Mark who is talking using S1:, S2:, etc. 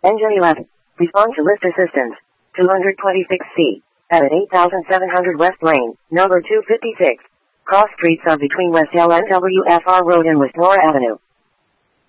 S1: Engine 11. Respond to lift assistance. 226C. At 8700 West Lane, number 256. Cross streets of between West LNWFR Road and West Nora Avenue.